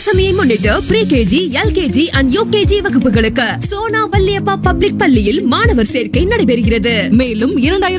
விஜயதசமியை முன்னிட்டு pre-KG, LKG and UKG வகுப்புகளுக்கு Sona Valliappa public பள்ளியில் மாணவர் சேர்க்கை நடைபெறுகிறது. மேலும் 2000